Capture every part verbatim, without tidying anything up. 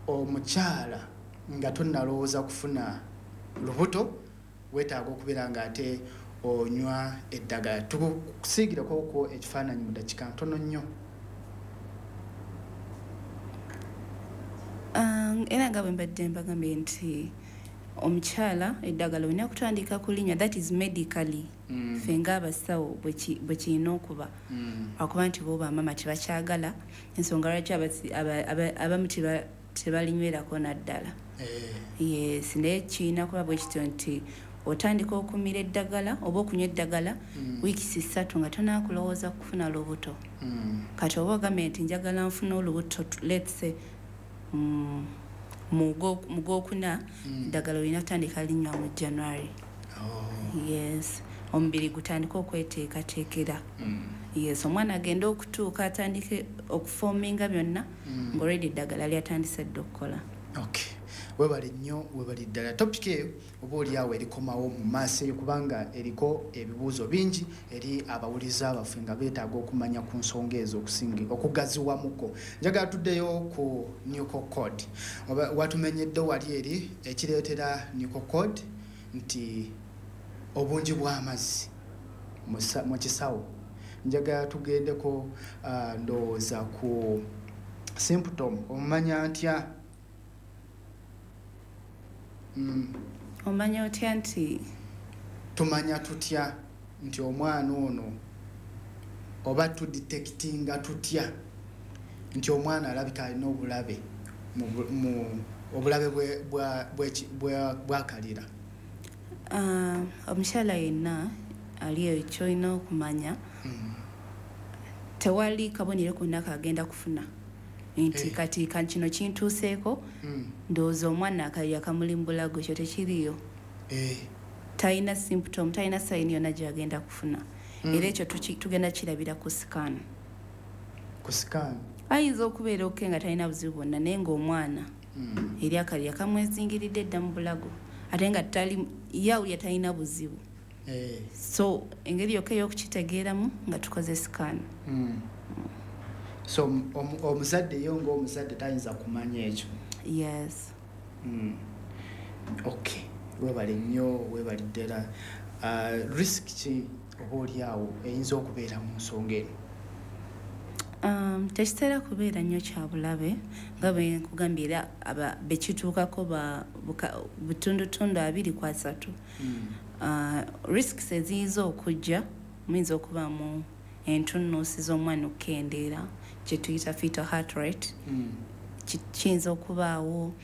omukyala nga tonnalowooza kufuna lubuto weetaaga okubeera ng'ate onywa eddagala. Tukusiigireko ekifaananyi mu dakiika ntono nnyo. Era nga bwe mbadde mbagambye nti omukyala eddagala olina kutandika kulinywa, that is medically ffe ng'abasawo bwe kirina okuba akuba nti bo bamama tebakyagala, ensonga lwaki abamu tebalinywerako naddala. Yes, naye kirina kuba bwe kityo nti otandika okumira eddagala oba okunywa eddagala wiikisi ssatu nga tonaakulowooza kufuna lubuto. Kati oba ogambye nti njagala nfuna olubuto let's say mu gwokuna eddagala olina kutandika linywa mu January. Yes, omubiri gutandika okweteekateekera. Yes, omwana agenda okutuuka atandike okufoominga byonna ng'olredi eddagala lyatandise dde okukola. Okay. Webali nnyo webali ddala. Topic eyo oba oliawo erikomawo mu maaso eyo kubanga eriko ebibuuzo bingi eri abawuliza abaffe nga beetaaga okumanya ku nsonga ezo okusinga okugaziwamuko. Njagala tuddeyo ku Nuclear Code. Watumenyedde wali eri ekireetera Nuclear Code nti obungi bw'amazzi mu kisawo. Njagala tugendeko ndowooza ku symptom omumanya ntya. Mm. Omanya otya nti tumanya tutya nti omwana ono oba tudetectinga tutya nti omwana alabika alina obulabe mu obulabe bwakalira. Omukyala yenna aliyo ekyoyina okumanya tewali kabonero konna kagenda kufuna nti kati kino kintuuseeko ndowooza omwana akalira kamuli mu bulago ekyo tekiriyo. Talina symptom, talina sayini yonna gy'agenda kufuna. Era ekyo tugenda kirabira ku scan. Ku scan ayinza okubeera oke nga talina buzibu bwonna naye ng'omwana eri akalira kamwezingiridde dda mu bulago ate nga yawulya talina buzibu. So engeri yokka ey'okukitegeeramu nga tukoze scan. So omuzadde yo ng'omuzadde tayinza kumanya ekyo. Yes. Mm. Okay. Webali nnyo webali ddala. Risk ki oba oliawo eyinza okubeera mu nsonga eno? Um, tekitera kubeera nnyo kya bulabe nga bwe nkugambye era bekituukako butundutundu abiri ku asatu. Risks eziyinza okujja muyinza okubaamu entunnunsi z'omwana okukendeera kye tuyita fetal heart rate. Kiyinza okubaawo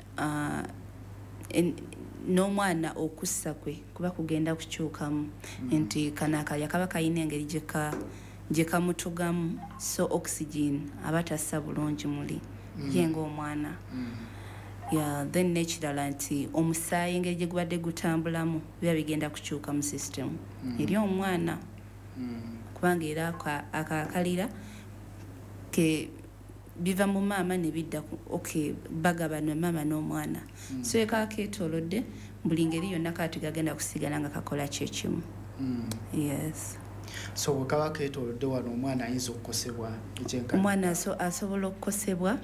n'omwana okussa kwe kuba kugenda kukyukamu nti kano akalya kaba kalina engeri gye kamutugamu so oxygen aba tassa bulungi muli ye ng'omwana. Then n'ekirala nti omusaayi engeri gye gubadde gutambulamu biba bigenda kukyuka mu system eri omwana kubanga era akakalira ke biva mu maama ne bidda okay bagabana maama n'omwana. So eka keetoolodde buli ngeri yonna kati gagenda kusigala nga kakola kyekimu. Yes. So kaba keetoolodde wano omwana ayinza okukosebwa ekyenkana. Omwana asobola okukosebwa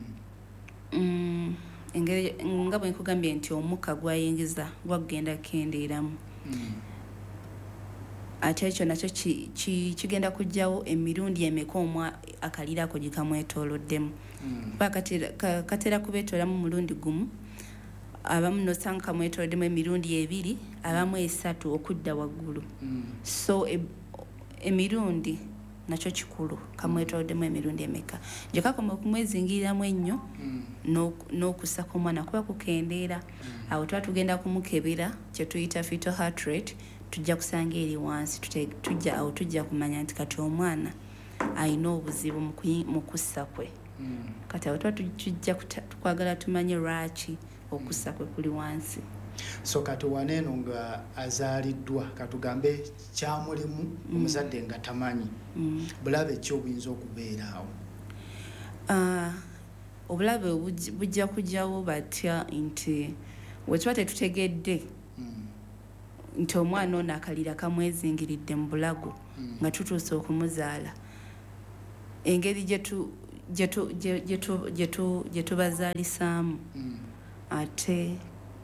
engeri nga bwe nkugambye nti omukka gwayingiza gwagenda kukendeeramu. Ate ekyo nakyo kigenda kujjawo emirundi emeka omwa akalirako gye kamwetooloddemu. Katera kubeetoolamu mulundi gumu abamu nosanga kamwetooloddemu emirundi ebiri abamu esatu okudda waggulu. So emirundi nakyo kikulu kamwetooloddemu emirundi emeka gye kakoma okumwezingiriramu ennyo n'okussa kw'omwana kuba kukendeera. Awo tuba tugenda kumukebera kye tuyita fetal heart rate tujja kusanga eri wansi tujja awo tujja kumanya nti kati omwana alina obuzibu mu kussa kwe. Kati awo tuba tujja tukwagala tumanye lwaki okussa kwe kuli wansi. So kati waneeno nga azaaliddwa katugambe kyamulimu omuzadde nga tamanyi bulabe ki obuyinza okubeeraawo? Obulabe bujja kujjawo batya nti we tuba tetutegedde nti omwana ono akalira kamwezingiridde mu bulago nga tutuuse okumuzaala engeri gye tubazaalisaamu ate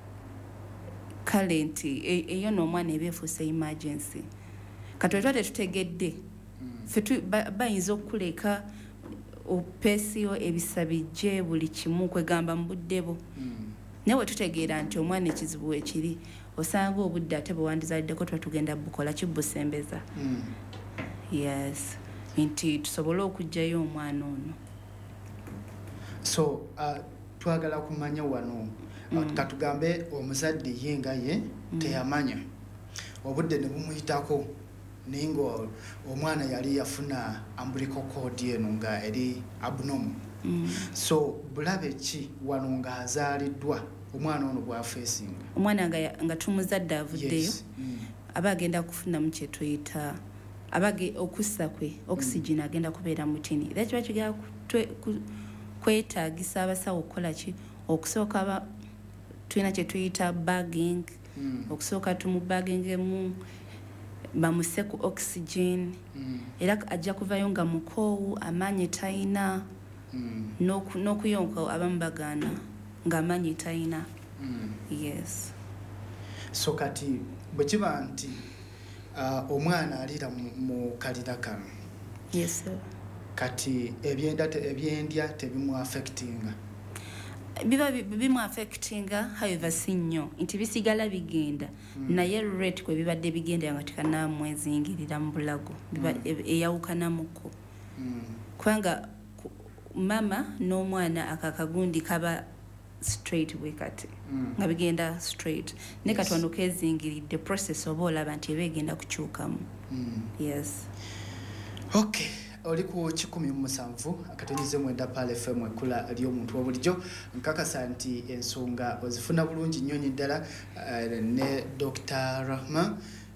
kale nti eyo n'omwana eba efuuse emergency kati wetwa tetutegedde ffe bayinza okukuleka opeesiyo ebisa bijje buli kimu kwegamba mu budde bo naye wetutegeera nti omwana ekizibu ekiri osanga obudde ate bwewandizaliddeko tuba tugenda bukola kibusembeza yes nti tusobole okugjayo omwana ono so uh, twagala kumanya wano mm. katugambe omuzadde ye nga ye mm. teyamanya obudde ne bumuyitako naye nga omwana yali yafuna umbilical cord eno nga eri abnormal mm. so bulabe ki wano nga azaaliddwa omwana ono bwafeesinga omwana nga, nga tumuzadde avuddeyo yes. mm. aba agenda kufunamu kyetuyita abage okussa kwe oxygen mm. agenda kubeera mutini era kiba kigenda kwetaagisa abasawo okukola ki okusooka tulina kyetuyita bagging mm. okusooka tumubagingemu bamuse ku oxygen mm. era ajja kuvayo nga mukoowu amaanyi talina mm. n'okuyonka abamu bagaana ng'amaanyi talina mm. yes so kati bwe kiba nti uh, omwana aliira mu kalira kano yes sir. kati ebyenda ebyendya tebimu affectinga biba bimu affectinga however si nnyo nti bisigala bigenda mm. naye rate kwe bibadde bigenda nga tekanamwezingirira mu bulago biba mm. eyawukanamuko mm. kubanga mama n'omwana akakagundi kaba straight way kati mm. nga bigenda straight ne kati wano kezingiridde process oba olaba nti eba egenda kukyukamu mm. yes okay oli ku kikumi mu musanvu akatenyize mwenda pale F M ekula ly'omuntu obulijjo nkakasa nti ensonga ozifuna bulungi nnyonyi ddala uh, ne Doctor Rahma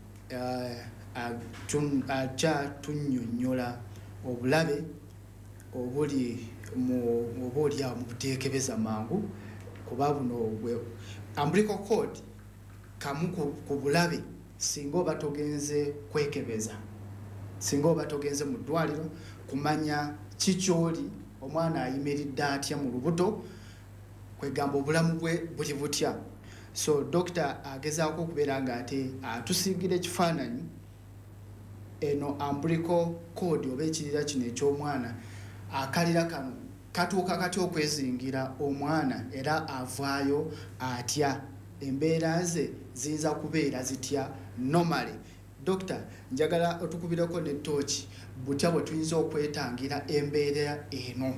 ajja tunnyonnyola obulabe obuli mu obuli awo mu buteekebeza mangu kuba buno umbilical cord kamu ku bulabe singa oba togenze kwekebeza singa oba togenze mu ddwaliro kumanya kikyoli omwana ayimiridde atya mu lubuto kwegamba obulamu bwe buli butya so doctor agezaako okubeera nga ate atusiigira ekifaananyi eno umbilical cord oba ekirira kino eky'omwana akalira kano katuuka kati okwezingira omwana era avaayo atya embeera ze ziyinza kubeera zitya normally doctor njagala otukubireko ne tochi butya bwe tuyinza okwetangira embeera eno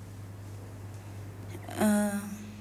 uh,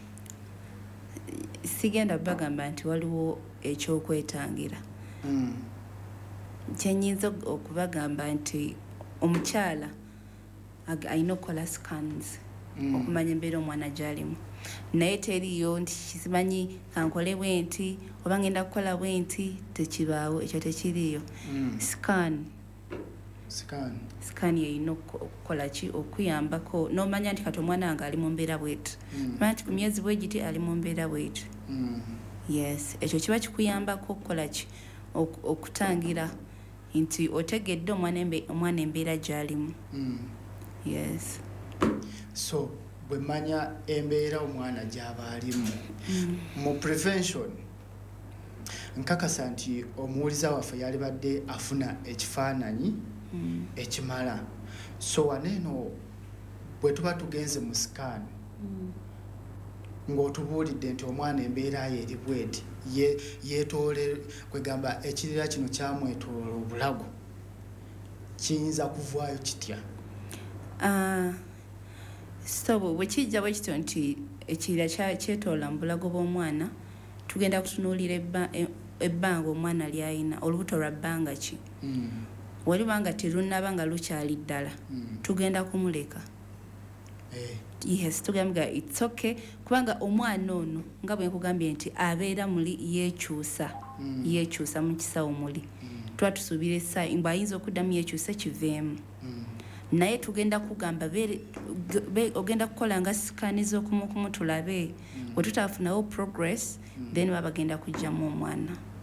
sigenda bagamba nti waliwo ekyokwetangira mm. kyenyinza okubagamba nti omukyala alina okukola scans mm. okumanya embeera omwana gyalimu naye teriyo nti kimanyi kankole bwenti oba ngenda kukola bwenti tekibaawo ekyo tekiriyo mm. scan scan scan yeyina okukola ki okuyambako n'omanya nti kati omwana wange ali mu mbeera bweti mm. manya nti ku myezi bwegiti ali mu mbeera bweti mm. yes ekyo kiba kikuyambako okukola ki okutangira nti otegedde omwana embeera gyalimu mm. yes so bwe manya embeera omwana gy'aba alimu mm. mu prevention nkakasa nti omuwuliza waffe yali badde afuna ekifaananyi mm. ekimala so waneeno bwe tuba tugenze mu scan mm. ng'otubuulidde nti omwana embeera ye eri bweti yeetoole kwegamba ekirira kino kyamwetoola obulago kiyinza kuvaayo kitya uh, so bwe kijja bwe kityo nti ekirira kyetoola mu bulago bw'omwana tugenda kutunuulira ebbanga omwana lyalina olubuto lwa bbanga ki mm. walibanga terunnaba nga lukyali ddala mm. tugenda kumuleka eh. yes tugamba it's okay kubanga omwana ono nga bwe nkugambye nti abeera muli yeekyusa mm. yeekyusa mu kisawo muli mm. tuba tusuubira essaayi mbu ayinza okuddamu yeekyusa kiveemu mm. naye tugenda kugamba ogenda kukola nga sikaani z'okumukumu tulabe mm. bwe tutaafunawo progress mm. then baba bagenda kujjamu omwana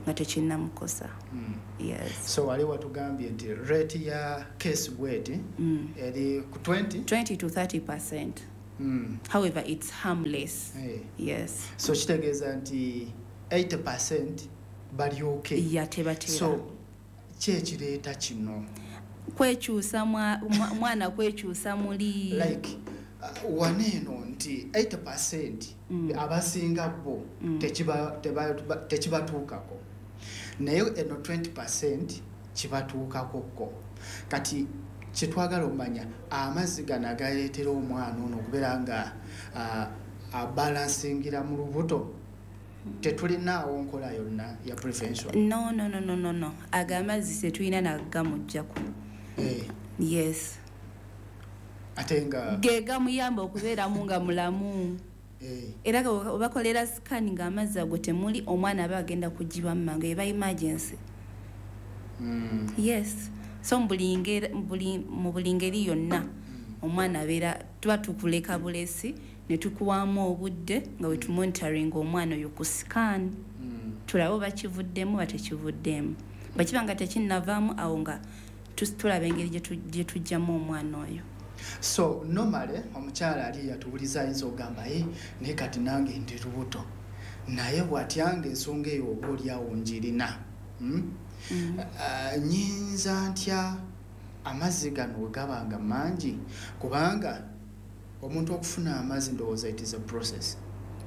nga tekinnamukosa. Yes. So wali watugambye nti rate ya case bweti mm. eri ku twenty twenty to thirty percent. Mm. However, it's harmless. Hey. Yes. So kitegeeza nti eighty percent bali okay. Yeah, teba teba. So kyekireeta kino kwekyusa mwana kwekyusa muli like uh, waneeno nti eighty percent mm. abasinga bo mm. tekiba tekibatuukako naye eno twenty percent kibatuukako ko kati kyetwagala omanya amazzi gano agaleetera omwana ono okubeera nga uh, abalansingira mu lubuto tetulinaawo nkola yonna ya prevention. No, no, no, no, no, no. Agamazzi setulina nagamujjako. Hey. Yes. Atenga ge gamuyamba okubeeramu nga mulamu. Hey. Era obakolera scan nga amazzi ago temuli omwana aba agenda kugiba mu mangu eba emergency. Mm. Yes. So mu buli ngeri yonna omwana abeera tuba tukuleka bulesi ne tukuwaamu obudde nga we tumonitoring omwana oyo ku scan mm. tulaba oba kivuddemu batekivuddemu bakiba nga tekinnavaamu awo nga tulaba engeri gye tujjamu omwana oyo. So normally omukyala ali yatubuliza ayinza ogamba ye naye kati nange ndi lubuto naye bw'atyanga ensonga eyo oba oliawo njirina hmm? mm. uh, nyinza ntya amazzi gano we gabanga mangi kubanga omuntu okufuna amazzi ndowooza it is a process.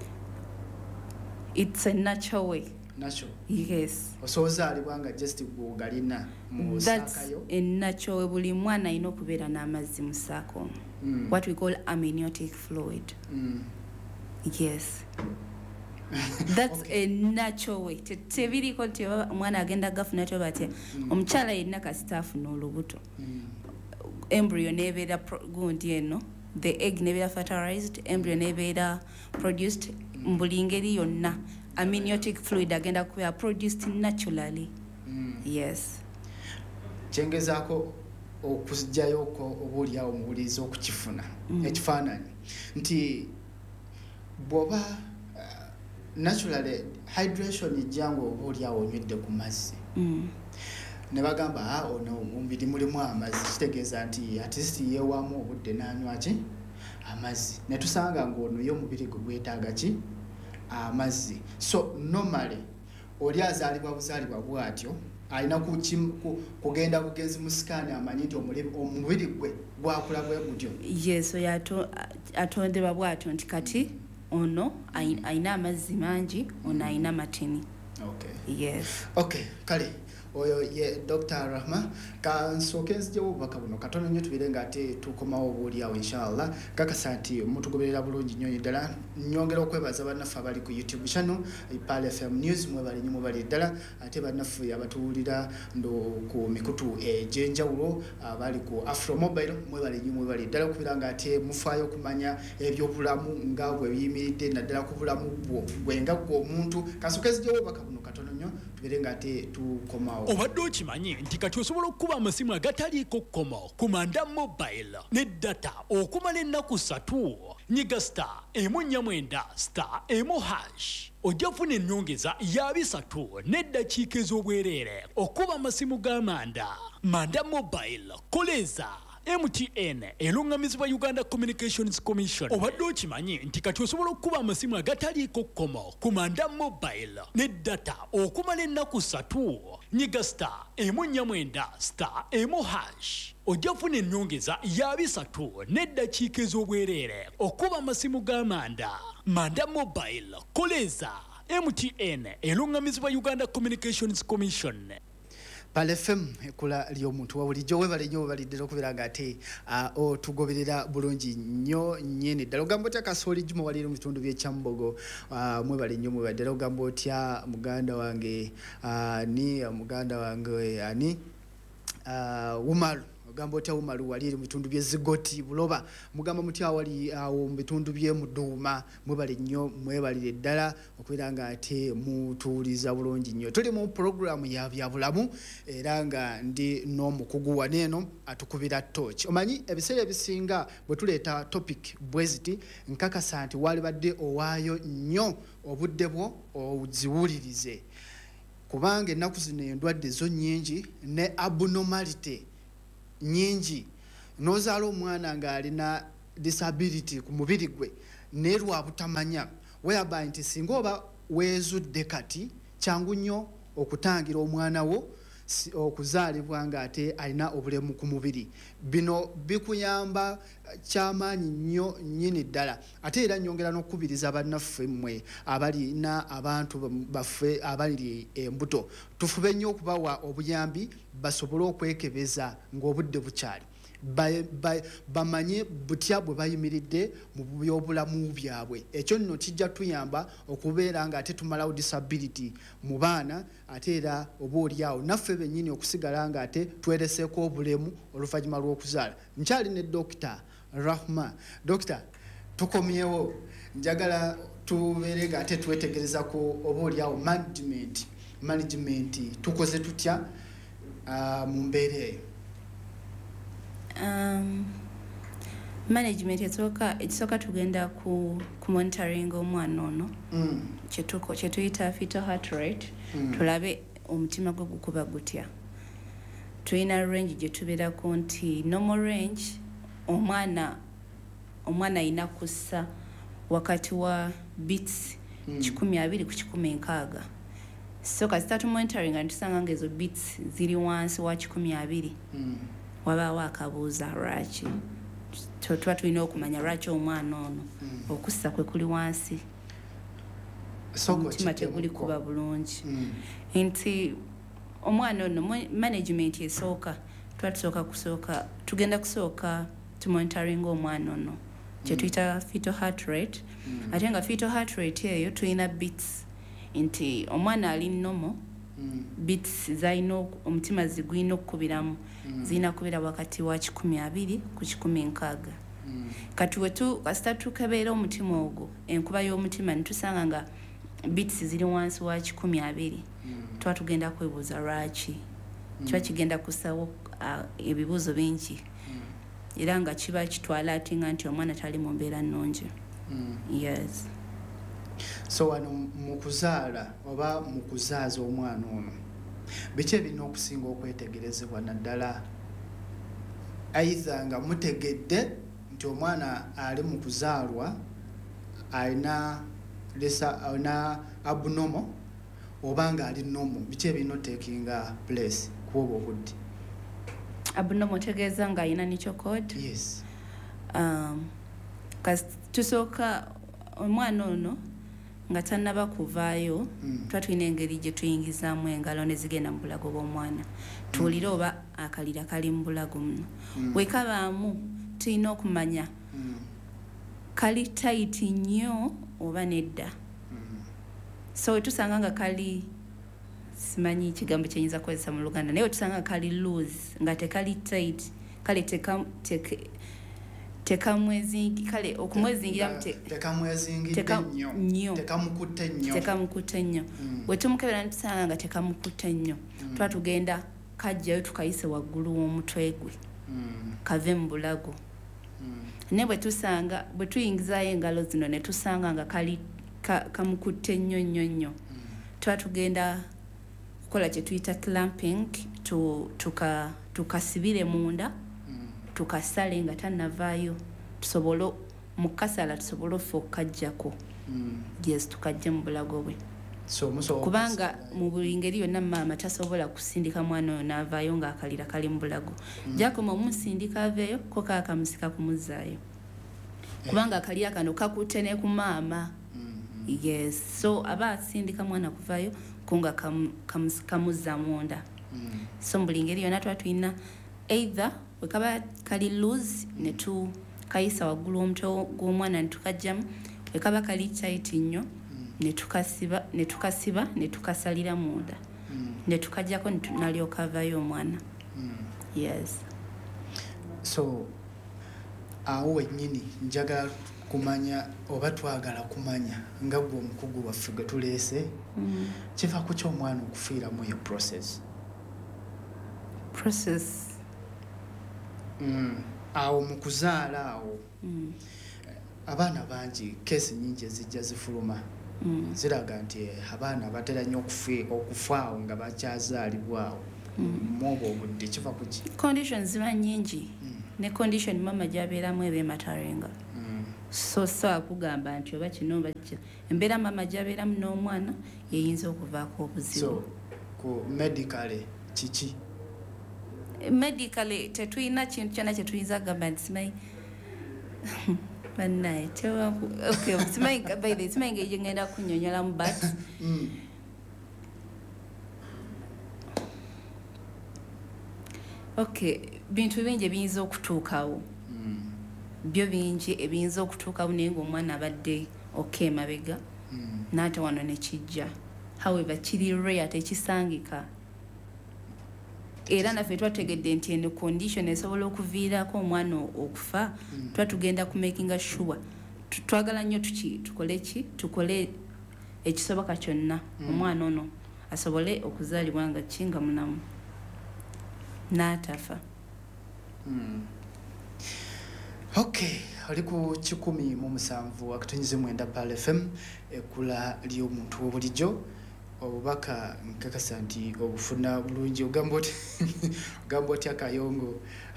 It's a natural way. Natural. Yes. Osozaalibwa nga just galina mu saakayo. That's a natural way. Buli mwana alina okubeera n'amazzi mu saako. Mm. What we call amniotic fluid. Mm. Yes. That's okay. A natural way. Tebiriko nti omwana agenda gafuna tyo batya. Omukyala yenna kasita afuna olubuto. Embryo nebeera gundi eno. The egg nebeera fertilized, embryo nebeera produced mbuli ngeri yonna. Amniotic fluid agenda kuba produced naturally. Mm. Yes. Kyengezaako okuzijjayo ko obuliawo mubulizo okukifuna mm. ekifaananyi nti bwoba uh, naturally hydration ejjangu obuliawo onywedde ku mazzi mm. ne bagamba ah ono omubiri mulimu amazzi kitegeeza nti at least yeewaamu obudde n'anywa ki amazzi ne tusanga ng'ono yo omubiri gwe gwetaaga ki amazzi. So normally oli azaalibwa buzaalibwa bw'atyo alina kugenda bugenzi mu sikaani amanyi nti omubiri gwe gwakula bwe gutyo. Yes, oyo atondebwa bw'atyo nti kati ono alina amazzi mangi ono alina matini. Okay. Yes. Okay, kale oyo ye Doctor Rahma kansooke nzijewo obubaka buno katono nnyo tubire nga ate tukomawo obuuliawo inshallah kakasa nti mutugoberera bulungi nnyo ddala nnyongera okwebaza bannaffe abali ku YouTube channel Pal F M News mwebali nnyo mwebali ddala ate bannaffe abatuwulira ndo ku mikutu egy'enjawulo abali ku Afro Mobile mwebali nnyo mwebali ddala okubira nga ate mufaayo okumanya ebyobulamu nga bwe biyimiridde naddala ku bulamu bwenga gw'omuntu kansooke nzijewo obubaka buno katono nnyo tubire nga ate tukomawo. Obadde okimanyi nti kati osobola okukuba amasimu agataliiko kkomo ku Manda Mobile ne data okumala ennaku ssatu nyiga star emu nnya mwenda star emu hash ojja funa ennyongeza ya bisatu n'eddakiika ez'obwereere okuba amasimu ga Manda. Manda Mobile koleza M T N elungamizibwa Uganda Communications Commission. Obadde okimanyi nti kati osobola okukuba amasimu agataliiko kkomo ku Manda Mobile ne data okumala ennaku ssatu nyiga star emu nnya mwenda star emu hash ojja funa ennyongeza ya bisatu n'eddakiika ez'obwereere okuba amasimu ga Manda. Manda Mobile koleza M T N elungamizibwa Uganda Communications Commission. Pal F M ekula ly'omuntu wa bulijjo webale nnyo webaliddera okubeera nga ate uh, tugoberera bulungi nnyo nnyini ddala ogamba otya kasooli juma waliiro mu bitundu by'ekyambogo uh, mwebale nnyo mwebaddera ogamba otya muganda wange uh, ni muganda wange ani uh, Umaru ogamba otya Umaru waliiri mu bitundu by'Ezigoti Buloba mugamba mutya wali awo mu bitundu by'e Muduuma mwebale nnyo mwebalire ddala okubeera nga ate mutuuliza bulungi nnyo. Tuli mu programu ya byabulamu era nga ndi n'omukugu waneeno atukubira torch. Omanyi ebiseera ebisinga bwe tuleeta topic bweziti nkakasa nti wali badde owaayo nnyo obudde bwo oziwulirize. kubanga ennaku zino endwadde zo nnyingi ne abnormality nnyingi n'ozaala omwana ng'alina disability ku mubiri gwe naye lwa butamanya whereby nti singa oba weezudde kati kyangu nnyo okutangira omwana wo okuzaalibwa ng'ate alina obulemu ku mubiri. Bino bikuyamba kyamaanyi nnyo nnyini ddala. Ate era nnyongera n'okukubiriza bannaffe mmwe abalina abantu baffe abali embuto tufube nnyo okubawa obuyambi basobole okwekebeza ng'obudde bukyali. Bamanye butya bwe bayimiridde mu byobulamu byabwe. Ekyo nno kijja tuyamba okubeera nga ate tumalawo disability mu baana ate era obaolyawo naffe bennyini okusigala nga ate twereseeko obulemu oluvannyuma lw'okuzaala. Nkyali ne Dokita Rahma. Dokita, tukomyewo njagala tubeere nga ate twetegereza ku obaolyawo management management tukoze tutya uh, mu mbeera eyo. Um, management esoka ekisoka tugenda ku ku monitoring omwana ono mm. kyetuko kyetuyita fetal heart rate mm. tulabe omutima gwe gukuba gutya. Tulina range gye tubeerako nti normal range omwana omwana ayina kussa wakati wa beats mm. kikumi abiri ku kikumi nkaaga. So kasita tu monitoring nga tusanga nga ezo beats ziri wansi wa kikumi abiri mm. wabaawo akabuuza lwaki tuba tulina okumanya lwaki omwana ono mm. okussa kwe kuli wansi omutima teguli kuba bulungi mm. nti omwana ono management esooka tuba tusooka kusooka tugenda kusooka tumonitoringa omwana ono kyetuyita mm. fetal heart rate mm. ate nga fetal heart rate eyo tulina beats nti omwana ali nomo mm. beats zalina omutima zigwina okukubiramu mm. zirina kubira wakati wa kikumi abiri ku kikumi nkaaga mm. kati wetu kasita tukebeera omutima ogwo enkuba y'omutima nitusanga nga beats ziri wansi wa kikumi abiri mm. tuba tugenda kwebuuza lwaki mm. kiba kigenda kusawo uh, ebibuuzo bingi mm. era nga kiba kitwala ati nga nti omwana tali mu mbeera nnungi mm. yes. So wano mu kuzaala oba mu kuzaaza omwana ono biki ebirina okusinga okwetegerezebwa naddala aitha nga mutegedde nti omwana ali mu kuzaalwa alina lesa alina abnormal oba nga ali normal biki ebirina otekinga place kuoba obudde? Abnormal tegeeza nga alina nicho code? Yes. Um, kasi tusooka omwana ono nga tannaba kuvaayo mm. tuba tulina engeri gye tuyingizaamu engalo ne zigenda mu bulago bw'omwana tuwulire mm. oba akalira kali mu bulago muno mm. wekabaamu tulina okumanya mm. kali tight nnyo oba nedda mm. so wetusanga nga kali simanyi ekigambo kyenyinza kukozesa mu Luganda naye wetusanga nga kali loose nga tekali tight kale teka teke tekamwezingi kale okumwezingira mute tekamwezingidde nnyo tekamukutte nnyo tekamukutte nnyo mm. wetumukebera ntusanga nga tekamukutte nnyo mm. tuba tugenda kajjayo tukayise waggulu w'omutwe gwe mm. kave mu bulago mm. ne bwe tusanga bwe tuyingizaayo engalo zino ne tusanga nga kali ka, kamukutte nnyo nnyo nnyo mm. tuba tugenda kukola kye tuyita clamping tu, tuka tukasibire munda tukasale nga tannavaayo tusobole mukasala tusobole ffe okukajjako mm. yes tukajja mu bulago bwe so, kubanga mu buli ngeri yonna maama tasobola kusindika mwana oyo n'avaayo ng'akalira kali mu bulago mm. jakoma omusindika aveeyo ko kaakamusika kumuzaayo kubanga akali akano kakutte ne ku maama mm. yes so aba asindika mwana kuvaayo kunga kamuzza munda mm. so mu buli ngeri yonna tuba tulina either wekaba kali loose ne tu kayisa waggulu omutwe gw'omwana ne tukajjamu wekaba kali tight nnyo mm. ne tukasiba ne tukasiba ne tukasalira munda mm. ne tukajjako nalyoka avaayo omwana mm. yes. So awo wennyini njagala kumanya oba twagala kumanya nga gwe omukugu waffe gwe tuleese mm. kiva ku ky'omwana okufiiramu ye process process Mm. awo mu kuzaala awo mm. abaana bangi keesi nyingi ezijja zifuluma mm. ziraga nti abaana batera nnyo okufaawo nga bakyazaalibwawo mwobo obudde kiva ku ki conditions ziba nnyingi mm. ne condition mama gy'abeeramu eba ematarenga mm. so so akugamba nti oba kino oba kino embeera mama gy'abeeramu n'omwana yeyinza okuvaako obuzibu so ku medicale kiki medically tetulina kintu kyonna kye tuyinza kugamba nti simanyi bannaye tewaku okay simanyi by the simanyi ngeri gye ngenda kunnyonnyolamu but mm. okay bintu bingi ebiyinza okutuukawo mm. byo bingi ebiyinza okutuukawo naye ng'omwana abadde okay emabega mm. n'ate wano ne kijja however kiri rare tekisangika era naffe twategedde nti eno condition esobola okuviirako omwana okufa mm. tuba tugenda ku makinga sure twagala nnyo tuki tukole ki tukole ekisoboka kyonna mm. omwana ono asobole okuzaalibwa nga kinga munamu n'atafa mm. okay oli ku kikumi mu musanvu akatonyize mwenda Pal F M ekula ly'omuntu w'obulijjo obubaka nkakasa nti obufuna bulungi ogamba oti ogamba oti akayongo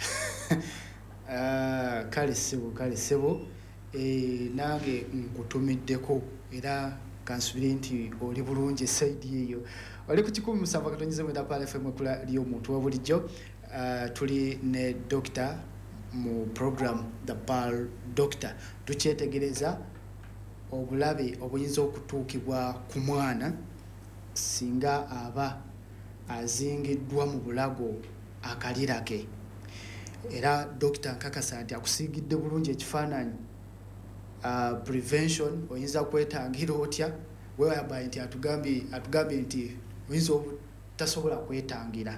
uh, kale sebo kale sebo e, nange nkutumiddeko era kansubire nti oli bulungi esaidi eyo oli ku kikumi musanvu akatonyize mwenda Pal F M ekula ly'omuntu w'obulijjo uh, tuli ne doctor mu program the Pal Doctor tukyetegereza obulabe obuyinza okutuukibwa ku mwana singa aba azingiddwa mu bulago akalirake era doctor nkakasa nti akusiigidde bulungi ekifaananyi uh, prevention oyinza kwetangira otya whereby nti atugambye atugambye nti oyinza obutasobola kwetangira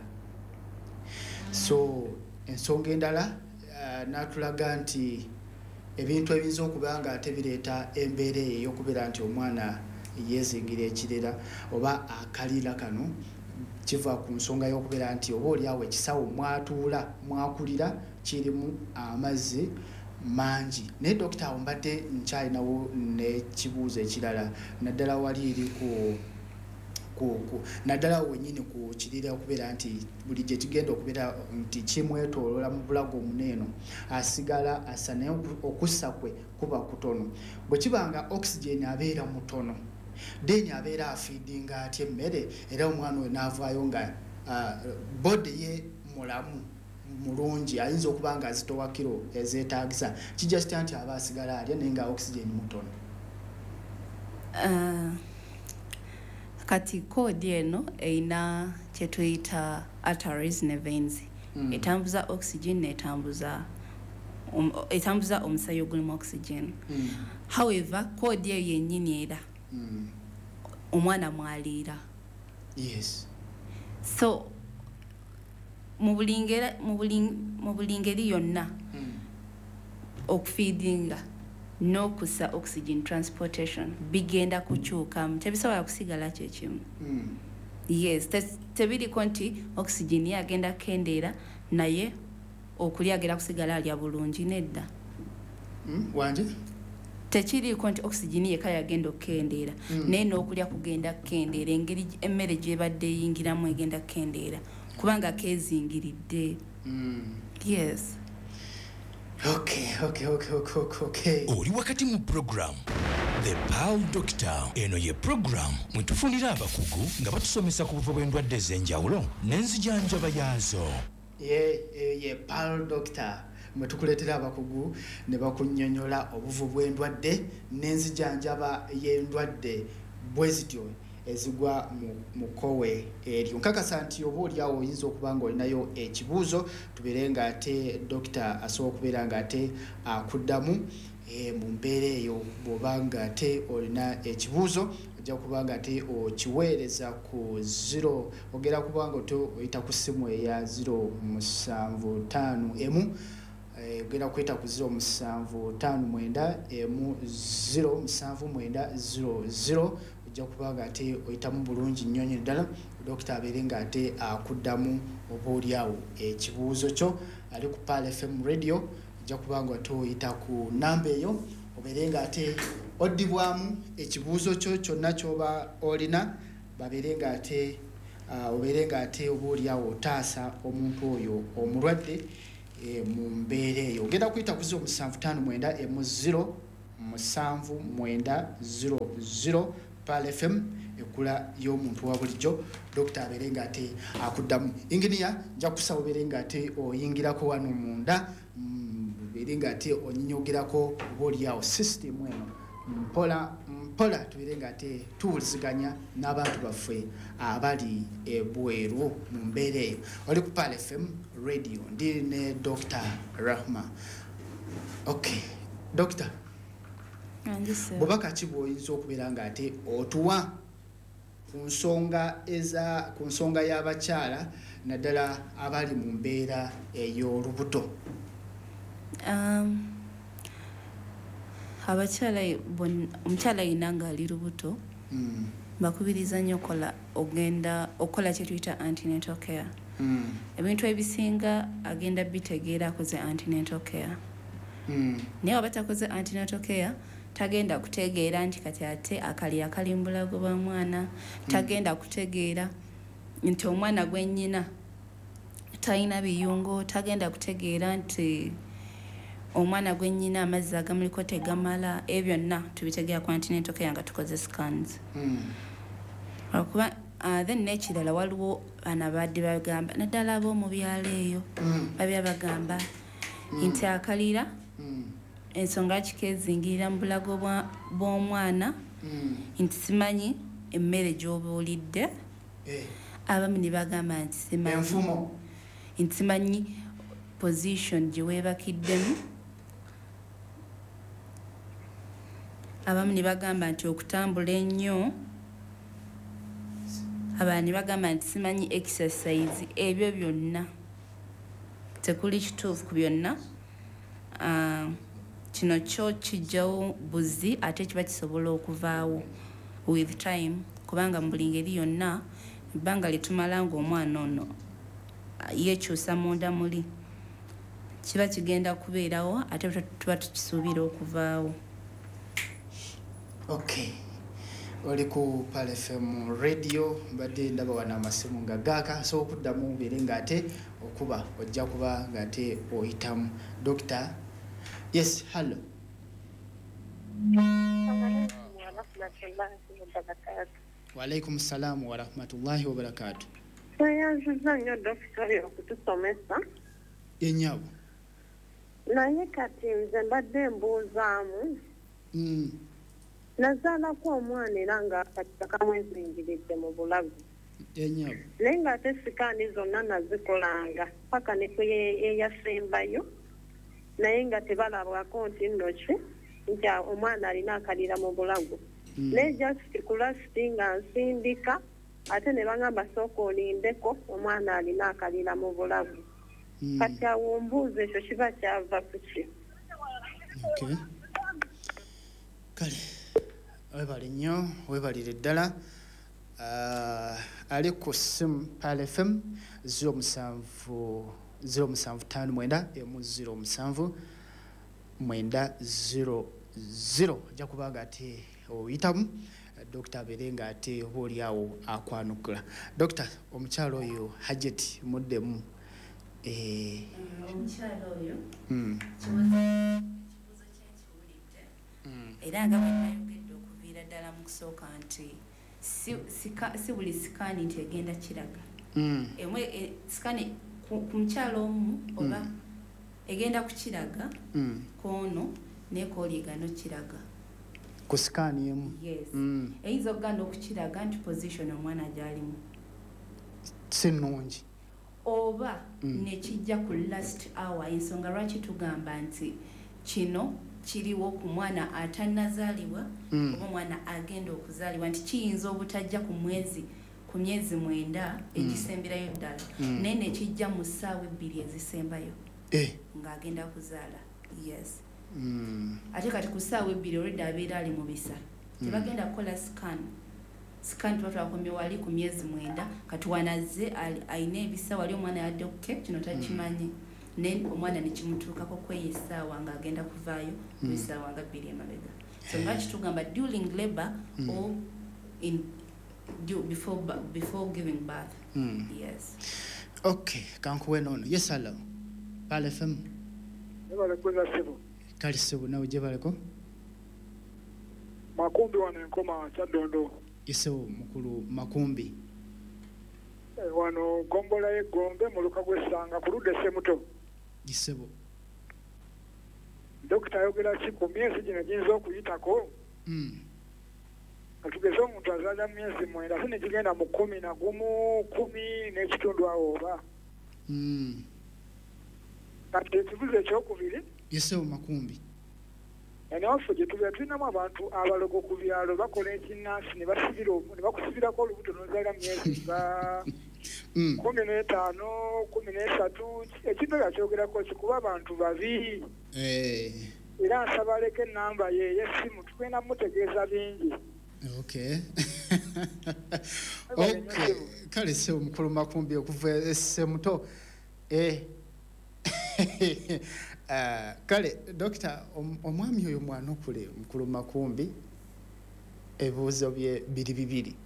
so ensonga endala uh, natulaga nti ebintu ebiyinza okuba nga ate bireeta embeera eyo ey'okubeera nti omwana yezingira ekirera oba akalira kano kiva ku nsonga y'okubeera nti oba oli awo ekisawo mwatuula mwakulira kirimu amazzi mangi naye dokita awo mbadde nkyalinawo n'ekibuuzo ekirala naddala wali eri ku ku naddala wenyini ku kirira okubeera nti buli gye kigenda okubeera nti kimwetooloola mu bulago omuneeno asigala asa naye okussa kwe kuba kutono bwe kibanga oxygen abeera mutono then abeera afiidinga atya emmere era omwana we naavaayo nga uh, body ye mulamu mulungi ayinza okuba nga azitowa kiro ezeetaagisa kijja kitya nti aba asigala alya naye nga oxygen mutono uh, kati koodi eno eyina kyetuyita arteries ne veins mm. etambuza oxygen netambuza um, etambuza omusaayi ogulimu oxygen mm. however koodi eyo yennyini era mm. omwana mwaliira yes so mu bulingeri yonna mm. okufiidinga n'okussa oxygen transportation bigenda kukyukamu tebisobola kusigala kyekimu mm. yes tebiriko nti oxygen yagenda kendeera naye okulya agenda kusigala alya bulungi nedda mm. wanje tekiriiko nti oxygen yeka yagenda okukendeera mm. naye n'okulya kugenda kukendeera engeri emmere gyebadde eyingiramu egenda kukendeera kubanga kezingiridde mm. yes okay okay okay okay okay oli wakati mu program the Pal Doctor eno ye program mwetufunira abakugu nga batusomesa ku buvo bw'endwadde ez'enjawulo n'enzijanjaba yaazo ye ye Pal Doctor mwetukuleetera abakugu ne bakunnyonnyola obuvu bw'endwadde n'enzijanjaba y'endwadde bwe zityo ezigwa mu kkowe eryo nkakasa nti oba oli awo oyinza okuba nga olinayo ekibuuzo tubeere nga ate dokita asobola okubeera nga ate akuddamu mu mbeera eyo bw'oba nga ate olina ekibuuzo ojja kuba nga ate okiweereza ku zero ogera kuba nga ote oyita ku ssimu eya zero musanvu ttaano emu ogenda kweta ku zero musanvu ttaano mwenda emu zero musanvu mwenda zero zero ojja kuba nga ate oyitamu bulungi nnyonyi ddala dokita abeere nga ate akuddamu oba oli awo ekibuuzo kyo ali ku Pal F M radio ojja kuba nga ate oyita ku namba eyo obeere nga ate oddibwamu ekibuuzo kyo kyonna ky'oba olina babeere ng'ate uh, obeere ng'ate oba oliawo otaasa omuntu oyo omulwadde e, mu mbeera eyo ogenda kuyita ku ziro musanvu ttaano mwenda emu ziro musanvu mwenda ziro ziro Pal F M ekula y'omuntu wa bulijjo Dokita abeere ng'ate akuddamu inginiya nja kusaba obeere ng'ate oyingirako wano munda obeere ng'ate onyinyogerako oba oliawo sisitemu eno mpola mpola tubeere ng'ate tuwuliziganya n'abantu baffe abali ebweru mu mbeera eyo oli ku Pal F M radio ndi ne Dokita Rahma. Okay Dokita, bubaka ki bw'oyinza okubeera ng'ate otuwa ku nsonga eza ku nsonga y'abakyala naddala abali mu mbeera ey'olubuto? Um, abakyala omukyala yina ng'ali lubuto mm. bakubiriza nnyo okola ogenda okola kye tuyita antenatal care. Mm. Ebintu ebisinga agenda bitegeera akoze antenatal care. Mm. Naye oba takoze antenatal care tagenda kutegeera nti kati ate akalira kali mu bulago bwa mwana, tagenda kutegeera nti omwana gwennyina talina biyungo, tagenda kutegeera nti omwana gwennyina amazzi agamuliko tegamala. Ebyo byonna tubitegeera ku antenatal care nga tukoze scans. Mm. Okuba uh, then n'ekirala waliwo anabadde bagamba naddala ab'omu byalo eyo mm. babya bagamba mm. nti akalira mm. ensonga kikezingirira mu bulago bw'omwana mm. nti simanyi emmere gy'obuulidde eh. abamu ne bagamba nti simanyi enfumo nti simanyi position gye weebakiddemu. Abamu ne bagamba nti okutambula ennyo, abalala ne bagamba nti simanyi exercise. Ebyo byonna tekuli kituufu ku byonna. Uh, kino kyo kijjawo buzi ate kiba kisobola okuvaawo with time kubanga mu buli ngeri yonna ebbanga litumala ng'omwana ono yeekyusa munda muli kiba kigenda kubeerawo ate tuba tukisuubira okuvaawo. Okay, oli ku Pal F M radio mbadde ndaba wana amasimu nga gaaka so okuddamu obeere ng'ate okuba ojja kuba ng'ate oyitamu. Dokita, yes, hello. Walaikum salaam wa rahmatullahi wa barakatuh. Tweyanziza nnyo Dokita okutusomesa. Yennyabo. Naye kati nze mbadde mbuuzaamu. Mm. Nazaalako omwana era ng'akatita kamwezingiridde mu bulago. Yennyabo. Naye ng'ate sikaani zonna nazikolanga paka ne kwe eyasembayo. Naye nga tebalabwako nti nno ki nti omwana alina akalira mu bulago. Mm. Naye just kulasiti nga nsindika ate ne bagamba sooka olindeko omwana alina akalira mu bulago. Mm. Kati awo mbuuza ekyo kiba kyava ku ki? Okay. Kale webali nnyo webalire ddala. Uh, ali ku ssimu Pal F M ziro musanvu ziro musanvu ttaano mwenda emu ziro musanvu mwenda ziro ziro ajja kuba ng'ate oyitamu Dokita abeere ng'ate oba oliawo akwanukula. Dokita, omukyalo oyo Hajeti muddemu. Omukyalo oyo kibuuzo kyenkiwulidde era nga bwenayogedde okuviira ddala mu kusooka nti si buli sikaani nti egenda kiraga. Emwe sikaani ku mukyalo omu oba egenda kukiraga koono naye kooli egano kiraga ku sikaani emu. Yes. Eyinza okuganda okukiraga nti position omwana gy'alimu si nnungi oba nekijja ku last hour. Ensonga lwaki tugamba nti kino kiriwo ku mwana atannazaalibwa oba omwana agenda okuzaalibwa nti kiyinza obutajja ku mwezi ku myezi mwenda egisemberayo ddala naye nekijja mu ssaawa ebbiri ezisembayo ng'agenda kuzaala. Yes. Ate kati ku ssaawa ebbiri olwedde abeera ali mu bisa tebagenda kukola scan. Scan tuba twakomye wali ku myezi mwenda kati wanazze alina ebisa wali omwana yadde okke kino takimanyi naye omwana nekimutuukako kweyo essaawa ng'agenda kuvaayo mu essaawa nga bbiri emabega. so lwaki tugamba during labor mm. or in do, before before giving birth mm. yes okay kankuwe nono yes hello Pal F M ebale kweza sibu kali sibu nawe je baleko Makumbi wano enkoma Kyadondo isewo mukulu Makumbi e, wano gombola y'egombe mu luka gw'essanga ku ludda Ssemuto isebo dokita ayogera ki ku myezi gino giyinza okuyitako mm. atugeze omuntu azaala myezi mwenda ate ne gigenda mu kumi na gumu kumi n'ekitundu awo oba mm. kati ekibuzo ekyokubiri isewo Makumbi ene waffe gye tubeera tulinamu abantu abalogo ku byalo bakola ekinnansi ne basibira ne bakusibirako olubuto n'ozaala myezi ga mm. kumi n'etaano kumi n'esatu ekintu nga kyogerako kikuba abantu babi eh. era nsaba aleka ennamba ye ey'essimu tugenda mutegeeza bingi okay okay kale sewo mukulu Makumbi okuva Ssemuto eh Uh, kale dokita omwami oyo mwana okule mukulu Makumbi ebuuzo bye biri bibiri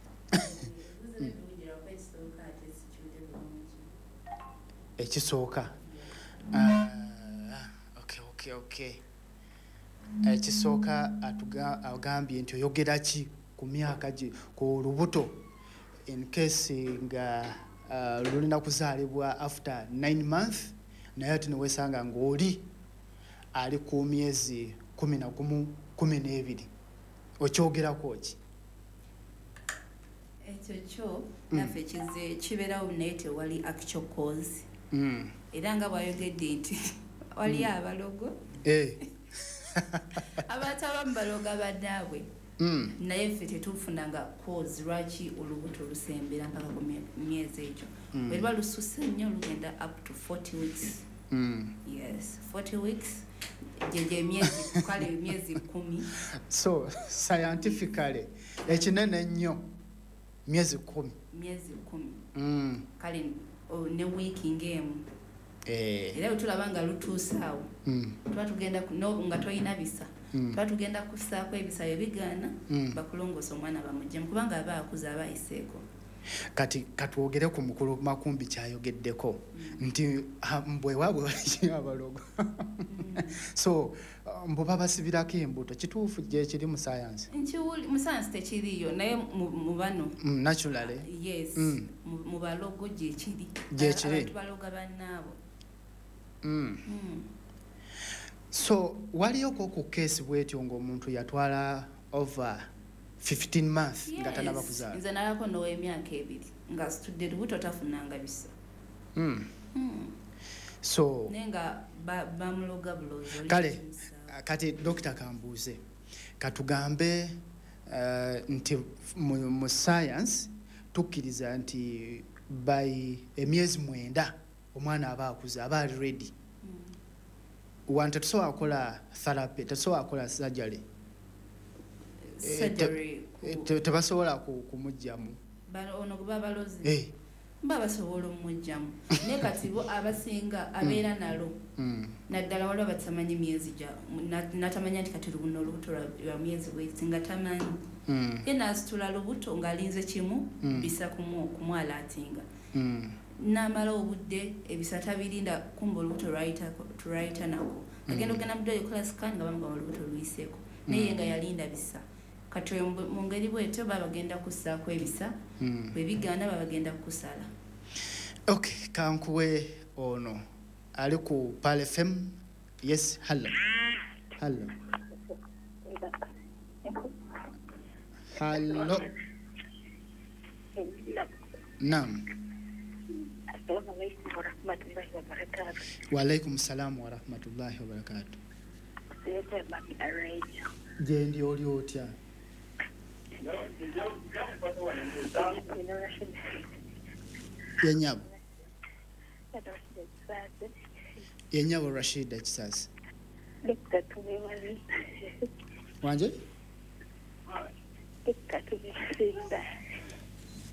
ekisooka uh, okay okay okay ekisooka agambye nti oyogera ki ku myaka gi ku lubuto in case nga uh, lulina kuzaalibwa after nine months naye ati newesanga ng'oli ali ku myezi kumi na gumu kumi n'ebiri okyogerako ki ekyo kyo naffe kize kibeerawo naye tewali actual cause mm. era nga bwayogedde nti wali abalogo eh. abantu abamu baloga bannaabwe mm. naye ffe tetufunanga cause lwaki olubuto lusembera mpaka ku myezi egyo mm. bwe luba lususse nnyo lugenda up to forty weeks mm. yes forty weeks gye myezi kale myezi kumi so scientifically ekinene ennyo myezi kumi myezi kumi mm. kale oh, ne wiiki ng'emu eh. era wetulaba nga lutuusaawo mm. tuba tugenda no, nga toyina bisa mm. tuba tugenda kussaako ebisa ebigaana mm. bakulongoosa omwana bamuggyemu kubanga aba akuze aba ayiseeko kati katwogere ku mukulu Makumbi kyayogeddeko mm. nti mbwe waabwe wali abalogo mm. so mbu babasibirako embuto kituufu gye kiri mu science mu science tekiriyo naye mu bano mm, naturally uh, yes mm. mu balogo gye kiri gye kiri abantu baloga bannaabo mm. mm. so waliyoko ku case bwetyo ng'omuntu yatwala over fifteen months yes. nga tanaba kuzaala nze nalako n'ow'emyaka ebiri nga situdde lubuto tafunanga bisa mm. mm. so naye nga bamuloga buloozi kale kati dokita kambuuze katugambe uh, nti mu, mu science tukkiriza nti by emyezi mwenda omwana aba akuze aba ali ready mm. wante tusobola kukola therapy tusobola kukola surgery tebasobola kumugjamu ono kuba balozi eh. mba basobola omugjamu naye kati bo abasinga abeera nalo mm. naddala waliwo batamanyi myezi gya natamanya nti kati lubuno olubuto lwa myezi bwezi nga tamanyi mm. ye nasitula lubuto ng'alinze kimu mm. bisa kumwalaatinga mm. n'amala obudde ebisa tabirinda kumba olubuto lwayita nako agenda okugenda mudde okola scan nga bamuga olubuto luyiseeko naye nga yalinda bisa kati mu ngeri bwetyo baba bagenda kussaako ebisa mm. bwe bigaana baba bagenda kusala okay kankuwe ono ali ku Pal F M yes hello hello hello naam wa alaikum salam wa rahmatullahi wa barakatuh je ndi oli otya yenyabo yenyabo Rashida Kisasi wanje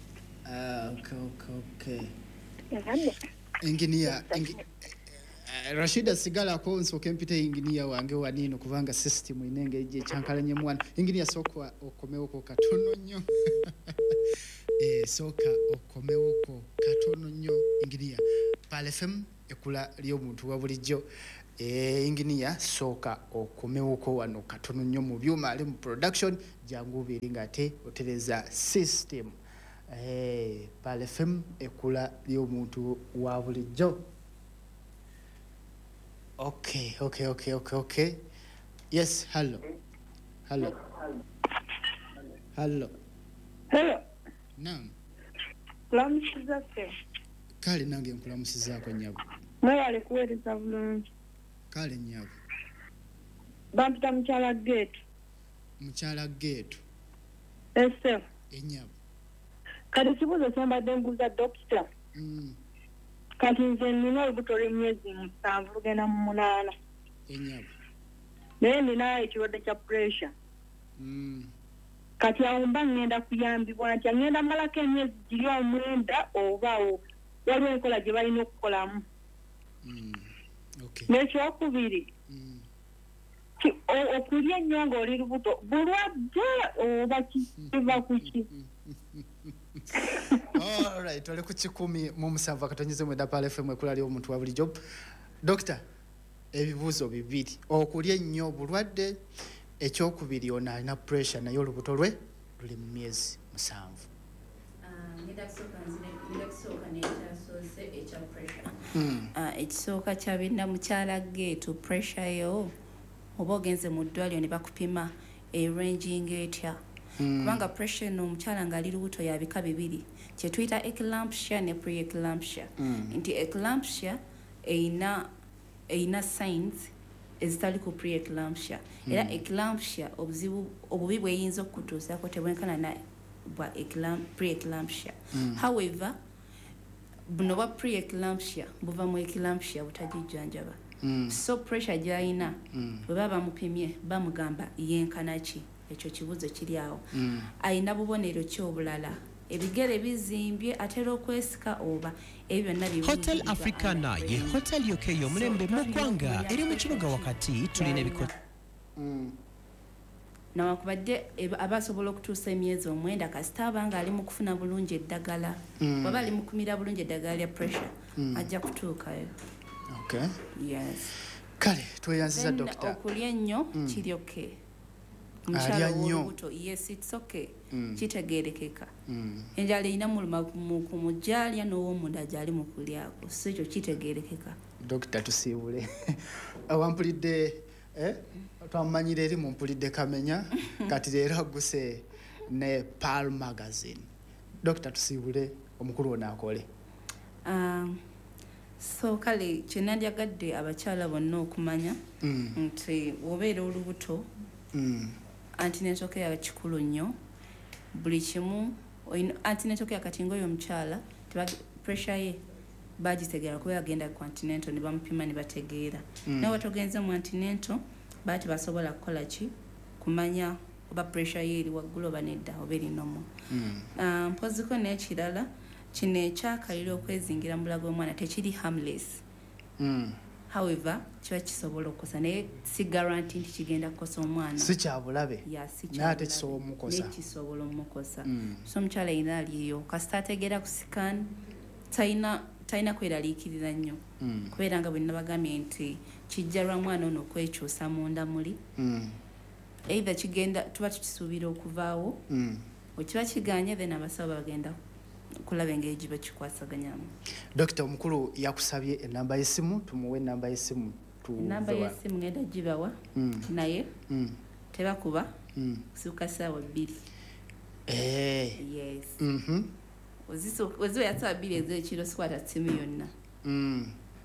ah okay okay okay engineer Rashida sigala ko nsoke mpite engineer wange wanino kubanga system inenge je chankalanye mwana engineer sokwa okomewo ko katono nnyo eh soka okomewo ko katono nnyo engineer Pal F M ekula lyo muntu wa bulijjo eh engineer soka okomewo ko wano katono nnyo mu byuma ali mu production jangu biringa te otereza system eh Pal F M ekula lyo muntu wa bulijjo. Okay, okay, okay, okay, okay. Yes, hello. Hello. Hello. Hello. Naam. Kulamusiza se. Kale nange nkulamusizaako nnyabo. Mwewale kuweereza bulungi. Kale nnyabo. Bampita mukyala geetu. Mukyala geetu. Ese. Ennyabo. Kati kibuuzo kyembadde mbuuza dokita. Mm. Kati nze nina olubuto lw'emyezi musanvu lugenda mu munaana. Ennyabo. Naye nina ekirwadde kya pressure. Mm. Kati awo mba ngenda kuyambibwa ntya ngenda malako emyezi giri omwenda obawo waliwo enkola gye balina okukolamu. Mm. Okay. N'ekyokubiri Mm. okulya ennyo ng'oli lubuto bulwadde oba kiva ku ki? All right, tole ku kikumi mu musanvu akatonyeze mwenda Pal F M ekula lyo omuntu wa bulijjo. Doctor, ebibuuzo bibiri. Okulya ennyo bulwadde, ekyokubiri ono alina pressure naye olubuto lwe luli mu myezi musanvu. Ekisooka kyabinda mukyala geetu pressure yo oba ogenze mu ddwaliro ne bakupima eranging etya. Kubanga pressure no omukyala ng'ali lubuto ya bika bibiri kye tuyita eclampsia ne pre-eclampsia. Nti eclampsia eyina eyina signs ezitali ku pre-eclampsia. Era eclampsia obuzibu obubi bweyinza okutuusaako tebwenkana na bwa pre-eclampsia. However, buno bwa pre-eclampsia buva mu eclampsia butagijjanjaba. So pressure gy'ayina bwe baba bamupimye bamugamba yenkana ki? Ekyo kibuuzo kiri awo. Ayina bubonero ki obulala? Ebigere bizimbye atera okwesika oba ebyo byonna bibiri. Hotel Africana ye hotel yoke y'omulembe mu ggwanga eri mu kibuga wakati tulina ebikola. Nawakubadde abasobola okutuusa emyezi omwenda kasita abanga ali mu kufuna bulungi eddagala. Bw'aba ali mu kumira bulungi eddagala lya pressure ajja kutuukayo. Okay. Yes. Kale tweyanziza doctor. Okulya ennyo kiri okay. Alya nnyo. Yes, it's okay. Kitegeerekeka. Enjala erina muluma ku mujjalya n'ow'omunda gy'ali mu kulyako. So ekyo kitegeerekeka. Doctor tusiibule. Awampulidde eh twamanyire eri mumpulidde kamenya kati leero aguse ne Pal magazine. Doctor tusiibule omukulu ono akole. Um, so kale kyenandyagadde abakyala bonna okumanya nti obeera olubuto antenatal care kikulu nnyo buli kimu antenatal care kati ngoyo omukyala pressure ye bagitegera kuba agenda ku antenatal ne bamupima ne bategeera nawe togenze mu antenatal bati basobola kukola ki kumanya oba pressure ye eri waggulu oba nedda oba eri nomo mpoziko n'ekirala kino ekyakalira okwezingira mu bulago bw'omwana tekiri harmless. However, kiba kisobola okukosa naye si guarantee nti kigenda kukosa omwana. Si kyabulabe. N'ate kisobola omukosa. Kisobola omukosa. So omukyala ayina aliyo kasita ategeera ku scan talina talina kweraliikirira nnyo. Kubeera nga bwe nabagambye nti kijja lwa mwana ono okwekyusa munda muli. Either kigenda tuba tukisuubira okuvaawo. Bwe kiba kiganye then abasawo bagenda kulaba engeri gye bakikwasaganyamu. Doctor omukulu yakusabye enamba y'essimu tumuwe enamba y'essimu tu enamba y'essimu ngenda gibawa naye tebakuba kusuka ssaawa bbiri. Eh. Yes. Mhm. Oziso oziwe yasaba bbiri ez'ekiro sikwata ssimu yonna. Mm.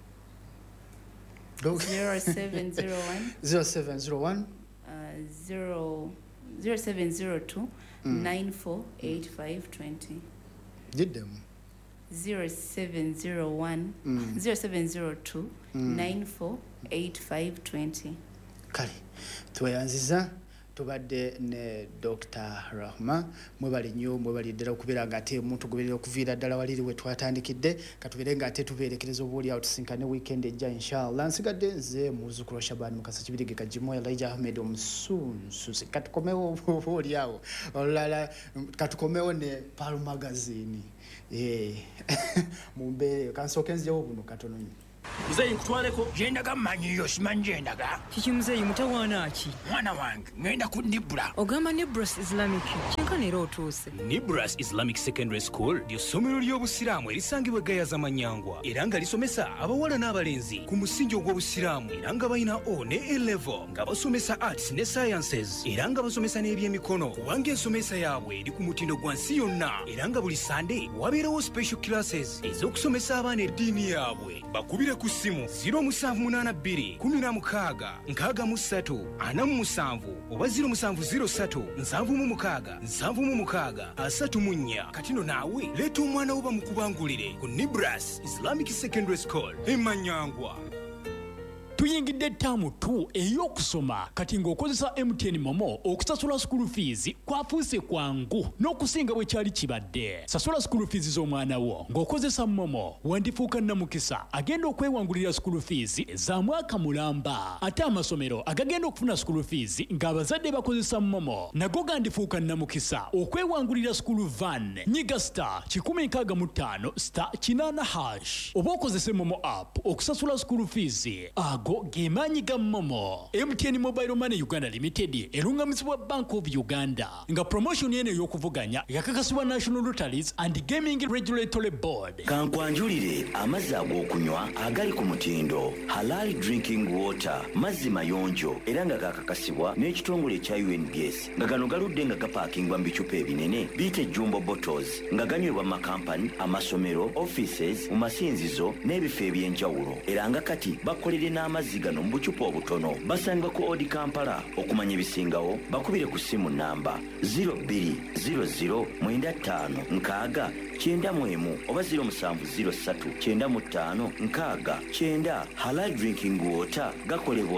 zero seven zero one zero seven zero one uh zero zero seven zero two nine four eight five twenty. Did them zero seven zero one zero seven zero two nine four eight five twenty. Kale tweyanziza tubadde ne Doctor Rahma mwebali nnyo mwebali ddala okubeera nga ate omuntu goberera okuviira ddala waliri we twatandikidde katubeere nga ate tubeerekereza obuuli awo tusinkane weekend ejja inshallah nsigadde nze muzzukulu Shabani Mukasa Kibirige Kajimu Elijah Ahmed omusunsuzi katukomewo obuuli awo olulala katukomewo ne Pal Magazine eh mumbeere kansooke nzijawo buno katono nnyo Mzee nkutwaleko yendaga manyiyo simanyi yendaga kiki mzee mutawaana ki mwana wange ngenda ku Nibra ogamba Nibras Islamic kyenkana era otuuse Nibras Islamic Secondary School ly'essomero ly'obusiraamu erisangibwa Gayaza Manyangwa era nga lisomesa abawala n'abalenzi ku musingi ogw'obusiraamu era nga balina O ne A level nga basomesa arts ne sciences era nga basomesa n'ebyemikono kubanga ensomesa yaabwe eri ku mutindo gwa nsi yonna era nga buli Sunday wabeerawo special classes ez'okusomesa abaana eddiini yaabwe bakubire ku simu zero seven eight two kumi na mukaaga nkaaga mu ssatu ana mu musanvu oba zero seven zero three nsanvu mu mukaaga nsanvu mu mukaaga asatu mu nnya katino naawe leeta omwana wo bamukubangulire ku Nibras Islamic Secondary School e Manyangwa. Tuyingidde ttaamu tu ey'okusoma kati ng'okozesa M T N Momo okusasula school fees kwafuuse kwangu n'okusinga bwe kyali kibadde. Sasula school fees z'omwana wo ng'okozesa Momo wandifuuka nnamukisa agenda okwewangulira school fees za mwaka mulamba. Ate amasomero agagenda okufuna school fees ng'abazadde bakozesa Momo nago gandifuuka nnamukisa okwewangulira school van. Nyiga star kikumi nkaaga mu ttaano star kinaana hash oba okozese Momo app okusasula school fees. Ago gemaanyi ga Momo. M T N Mobile Money Uganda Limited erungamizibwa Bank of Uganda nga promotion yene y'okuvuganya yakakasibwa National Lotteries and Gaming Regulatory Board. Kankwanjulire amazzi ag'okunywa agali ku mutindo Halal Drinking Water mazzi mayonjo era nga gakakasibwa n'ekitongole ekya U N B S nga gano galudde nga gapaakingwa mu bicupa ebinene biyite jumbo bottles nga ganywebwa mu makampani amasomero offices mu masinzizo n'ebifo eby'enjawulo era nga kati bakolere n'amazzi zigano mu bucupa obutono basangibwa ku Odi Kampala. Okumanya ebisingawo bakubire ku simu namba zero two zero zero nine five nkaaga kyenda mu emu oba zero seven zero three kyenda mu ttaano nkaaga kyenda. Halal Drinking Water gakolebwa